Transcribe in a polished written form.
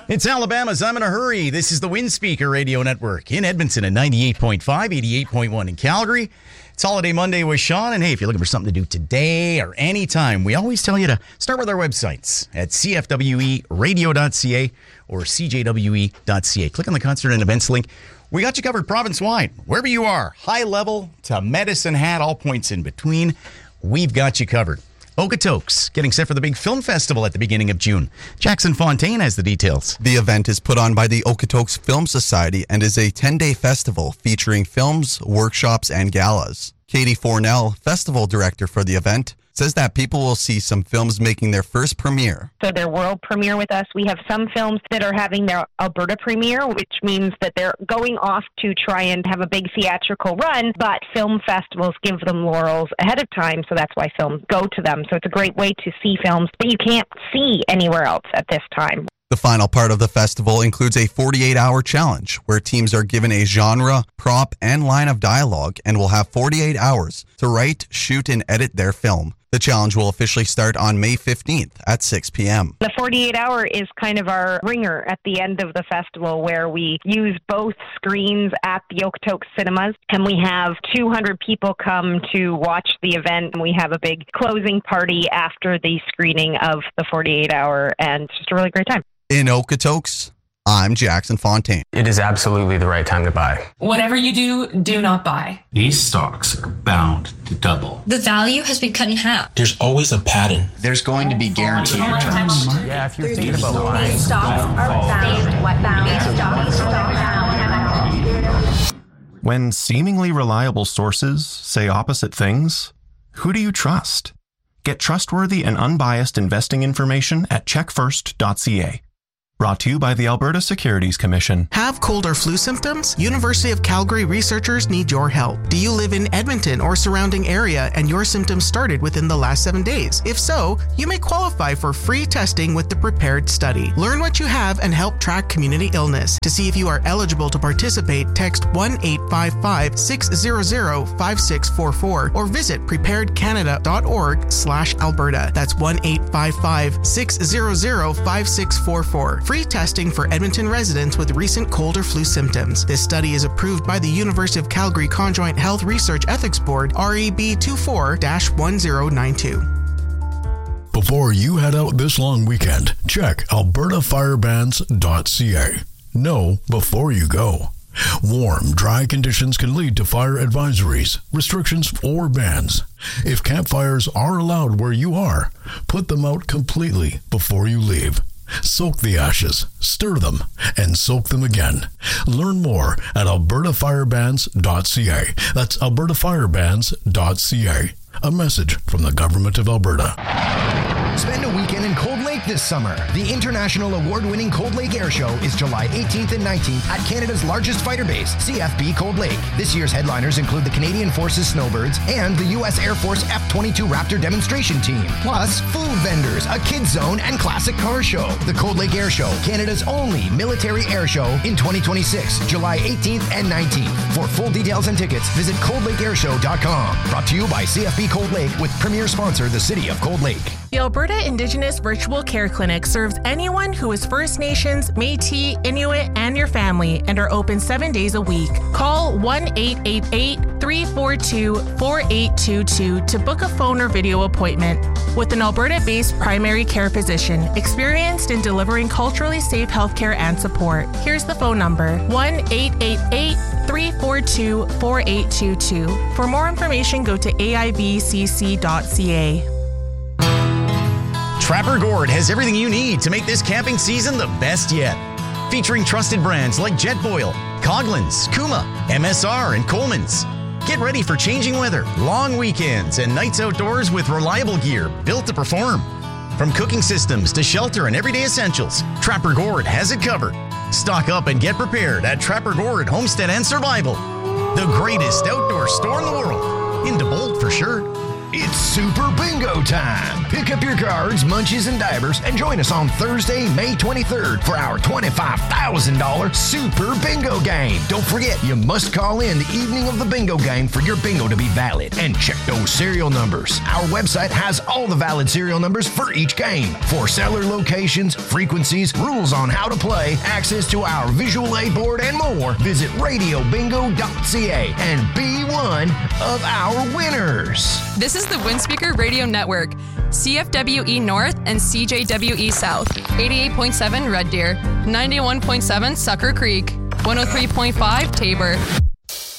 It's Alabama's I'm in a Hurry. This is the Windspeaker Radio Network in Edmonton at 98.5, 88.1 in Calgary. It's Holiday Monday with Sean. And hey, if you're looking for something to do today or anytime, we always tell you to start with our websites at cfweradio.ca or cjwe.ca. Click on the concert and events link. We got you covered province-wide. Wherever you are, high level to Medicine Hat, all points in between, we've got you covered. Okotoks getting set for the big film festival at the beginning of June. Jackson Fontaine has the details. The event is put on by the Okotoks Film Society and is a 10-day festival featuring films, workshops, and galas. Katie Fornell, festival director for the event, says that people will see some films making their first premiere. So their world premiere with us. We have some films that are having their Alberta premiere, which means that they're going off to try and have a big theatrical run, but film festivals give them laurels ahead of time, so that's why films go to them. So it's a great way to see films that you can't see anywhere else at this time. The final part of the festival includes a 48-hour challenge where teams are given a genre, prop, and line of dialogue and will have 48 hours to write, shoot, and edit their film. The challenge will officially start on May 15th at 6 p.m. The 48-hour is kind of our ringer at the end of the festival where we use both screens at the Okotoks cinemas, and we have 200 people come to watch the event, and we have a big closing party after the screening of the 48-hour, and it's just a really great time. In Okotoks, I'm Jackson Fontaine. It is absolutely the right time to buy. Whatever you do, do not buy. These stocks are bound to double. The value has been cut in half. There's always a pattern. There's going to be guaranteed returns. Yeah, if you're thinking about buying. These stocks are bound. These stocks are bound. When seemingly reliable sources say opposite things, who do you trust? Get trustworthy and unbiased investing information at checkfirst.ca. Brought to you by the Alberta Securities Commission. Have cold or flu symptoms? University of Calgary researchers need your help. Do you live in Edmonton or surrounding area and your symptoms started within the last 7 days? If so, you may qualify for free testing with the Prepared Study. Learn what you have and help track community illness. To see if you are eligible to participate, text 1-855-600-5644 or visit preparedcanada.org/Alberta. That's 1-855-600-5644. Free testing for Edmonton residents with recent cold or flu symptoms. This study is approved by the University of Calgary Conjoint Health Research Ethics Board, REB 24-1092. Before you head out this long weekend, check albertafirebans.ca. Know before you go. Warm, dry conditions can lead to fire advisories, restrictions, or bans. If campfires are allowed where you are, put them out completely before you leave. Soak the ashes, stir them, and soak them again. Learn more at albertafirebans.ca. That's albertafirebans.ca. A message from the Government of Alberta. Spend a weekend in Cold Lake this summer. The international award-winning Cold Lake Air Show is July 18th and 19th at Canada's largest fighter base, CFB Cold Lake. This year's headliners include the Canadian Forces Snowbirds and the U.S. Air Force F-22 Raptor demonstration team. Plus, food vendors, a kids zone, and classic car show. The Cold Lake Air Show, Canada's only military air show in 2026, July 18th and 19th. For full details and tickets, visit coldlakeairshow.com. Brought to you by CFB Cold Lake with premier sponsor, the City of Cold Lake. The Alberta Indigenous Virtual Care Clinic serves anyone who is First Nations, Métis, Inuit, and your family and are open 7 days a week. Call 1-888-342-4822 to book a phone or video appointment. With an Alberta-based primary care physician experienced in delivering culturally safe healthcare and support. Here's the phone number, 1-888-342-4822. For more information, go to aivcc.ca. Trapper Gourd has everything you need to make this camping season the best yet. Featuring trusted brands like Jetboil, Coghlan's, Kuma, MSR, and Coleman's. Get ready for changing weather, long weekends, and nights outdoors with reliable gear built to perform. From cooking systems to shelter and everyday essentials, Trapper Gourd has it covered. Stock up and get prepared at Trapper Gourd Homestead and Survival. The greatest outdoor store in the world. Into bold for sure. It's Super Bingo time. Pick up your cards, munchies, and divers and join us on Thursday, May 23rd for our $25,000 Super Bingo game. Don't forget, you must call in the evening of the bingo game for your bingo to be valid. And check those serial numbers. Our website has all the valid serial numbers for each game. For seller locations, frequencies, rules on how to play, access to our visual aid board, and more, visit radiobingo.ca and be one of our winners. This is the Windspeaker Radio Network. CFWE North and CJWE South. 88.7 Red Deer. 91.7 Sucker Creek. 103.5 Tabor.